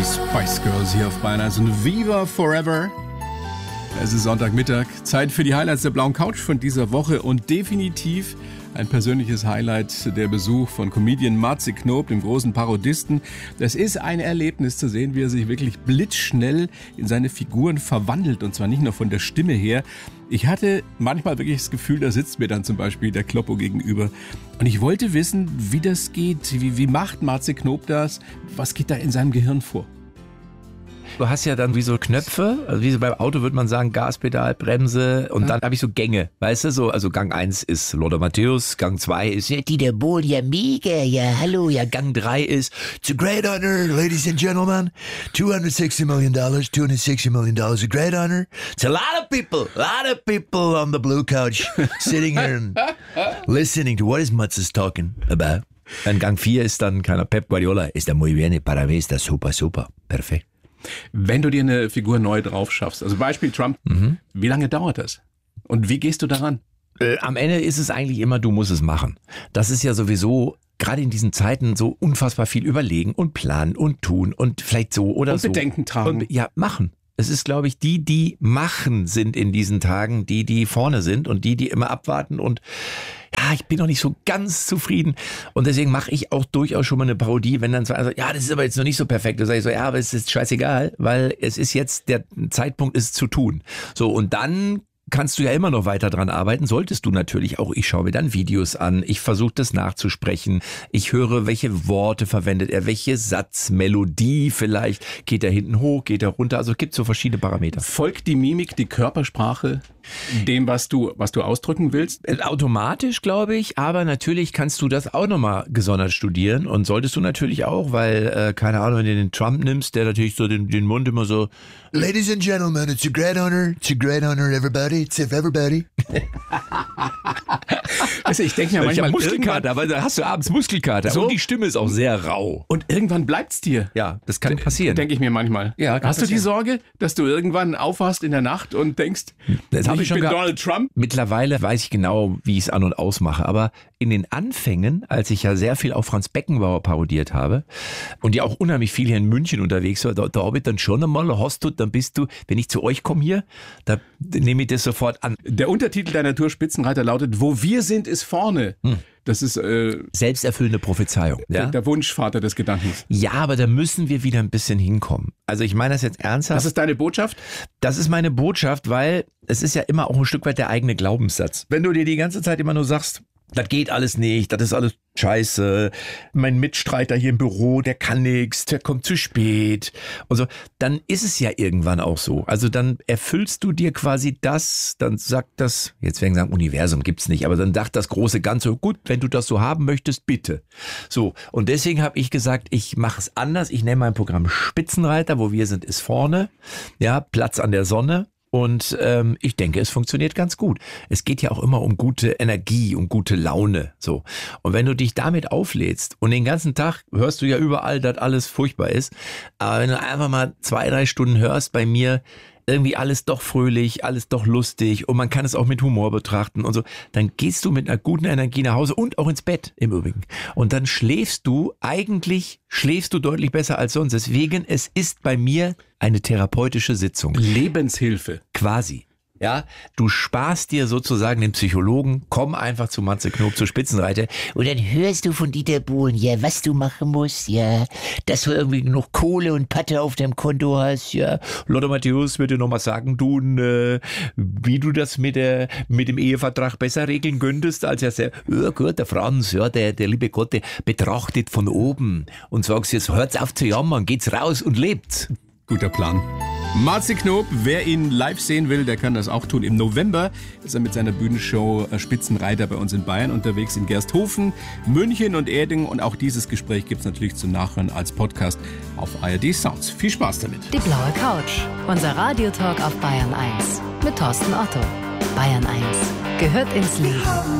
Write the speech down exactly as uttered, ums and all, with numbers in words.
Die Spice Girls hier auf Bayern eins und Viva Forever. Es ist Sonntagmittag, Zeit für die Highlights der blauen Couch von dieser Woche und definitiv ein persönliches Highlight, der Besuch von Comedian Matze Knob, dem großen Parodisten. Das ist ein Erlebnis zu sehen, wie er sich wirklich blitzschnell in seine Figuren verwandelt und zwar nicht nur von der Stimme her. Ich hatte manchmal wirklich das Gefühl, da sitzt mir dann zum Beispiel der Kloppo gegenüber und ich wollte wissen, wie das geht, wie, wie macht Matze Knob das, was geht da in seinem Gehirn vor? Du hast ja dann wie so Knöpfe, also wie so beim Auto würde man sagen, Gaspedal, Bremse und dann habe ich so Gänge, weißt du, so, also Gang eins ist Lothar Matthäus, Gang zwei ist ja, Dieter Bohlen, ja mega, ja hallo, ja Gang drei ist It's a great honor, ladies and gentlemen, two hundred sixty million dollars, two hundred sixty million dollars, a great honor. It's a lot of people, a lot of people on the blue couch sitting here and listening to what is Matze talking about. Dann Gang vier ist dann keiner Pep Guardiola, está muy bien, para mí está super, super, perfekt. Wenn du dir eine Figur neu drauf schaffst, also Beispiel Trump, mhm. wie lange dauert das? Und wie gehst du daran? Äh, am Ende ist es eigentlich immer, du musst es machen. Das ist ja sowieso gerade in diesen Zeiten so unfassbar viel überlegen und planen und tun und vielleicht so oder und so. Und Bedenken tragen. Und, ja, machen. Es ist, glaube ich, die, die machen sind in diesen Tagen, die, die vorne sind und die, die immer abwarten und ja, ich bin noch nicht so ganz zufrieden und deswegen mache ich auch durchaus schon mal eine Parodie, wenn dann so, also, ja, das ist aber jetzt noch nicht so perfekt. Da sage ich so, ja, aber es ist scheißegal, weil es ist jetzt, der Zeitpunkt ist zu tun. So, und dann kannst du ja immer noch weiter dran arbeiten, solltest du natürlich auch. Ich schaue mir dann Videos an, ich versuche das nachzusprechen, ich höre, welche Worte verwendet er, welche Satzmelodie vielleicht, geht er hinten hoch, geht er runter, also es gibt so verschiedene Parameter. Folgt die Mimik, die Körpersprache dem, was du, was du ausdrücken willst? Automatisch, glaube ich, aber natürlich kannst du das auch nochmal gesondert studieren und solltest du natürlich auch, weil, äh, keine Ahnung, wenn du den Trump nimmst, der natürlich so den, den Mund immer so Ladies and gentlemen, it's a great honor, it's a great honor, everybody, it's if everybody. Also ich denke mir manchmal, ich Muskelkater, aber da hast du abends Muskelkater so? Und die Stimme ist auch sehr rau. Und irgendwann bleibt's dir. Ja, das kann passieren. Denke ich mir manchmal. Ja, hast passieren. du die Sorge, dass du irgendwann aufwachst in der Nacht und denkst, das ich, ich schon bin gehabt. Donald Trump? Mittlerweile weiß ich genau, wie ich es an- und ausmache, aber in den Anfängen, als ich ja sehr viel auf Franz Beckenbauer parodiert habe und ja auch unheimlich viel hier in München unterwegs war, da, da habe ich dann schon einmal, hast du, dann bist du, wenn ich zu euch komme hier, da nehme ich das sofort an. Der Untertitel deiner Tour Spitzenreiter lautet, wo wir sind, ist vorne. Hm. Das ist äh, selbsterfüllende Prophezeiung. Ja? Der, der Wunschvater des Gedankens. Ja, aber da müssen wir wieder ein bisschen hinkommen. Also ich meine das jetzt ernsthaft. Das ist deine Botschaft? Das ist meine Botschaft, weil es ist ja immer auch ein Stück weit der eigene Glaubenssatz. Wenn du dir die ganze Zeit immer nur sagst, das geht alles nicht, das ist alles scheiße, mein Mitstreiter hier im Büro, der kann nichts, der kommt zu spät und so, dann ist es ja irgendwann auch so. Also dann erfüllst du dir quasi das, dann sagt das, jetzt werden wir sagen, Universum gibt's nicht, aber dann sagt das große Ganze, gut, wenn du das so haben möchtest, bitte. So, und deswegen habe ich gesagt, ich mache es anders, ich nenne mein Programm Spitzenreiter, wo wir sind, ist vorne, ja, Platz an der Sonne. Und ähm, ich denke, es funktioniert ganz gut. Es geht ja auch immer um gute Energie, um gute Laune. So. Und wenn du dich damit auflädst und den ganzen Tag hörst du ja überall, dass alles furchtbar ist, aber wenn du einfach mal zwei, drei Stunden hörst bei mir, irgendwie alles doch fröhlich, alles doch lustig und man kann es auch mit Humor betrachten und so, dann gehst du mit einer guten Energie nach Hause und auch ins Bett im Übrigen. Und dann schläfst du, eigentlich schläfst du deutlich besser als sonst. Deswegen, es ist bei mir eine therapeutische Sitzung. Lebenshilfe. Quasi. Ja, du sparst dir sozusagen den Psychologen, komm einfach zu Matze Knob, zur Spitzenreiter und dann hörst du von Dieter Bohlen, ja, was du machen musst, ja, dass du irgendwie genug Kohle und Patte auf deinem Konto hast, ja. Lothar Matthäus würde noch mal sagen, du, äh, wie du das mit der, mit dem Ehevertrag besser regeln könntest, als er sagt, ja gut, der Franz, ja, der, der liebe Gott, der betrachtet von oben und sagst jetzt, hört's auf zu jammern, geht's raus und lebt. Guter Plan. Matze Knob, wer ihn live sehen will, der kann das auch tun. Im November ist er mit seiner Bühnenshow Spitzenreiter bei uns in Bayern unterwegs, in Gersthofen, München und Erding. Und auch dieses Gespräch gibt es natürlich zum Nachhören als Podcast auf A R D Sounds. Viel Spaß damit. Die blaue Couch, unser Radiotalk auf Bayern eins mit Thorsten Otto. Bayern eins gehört ins Leben.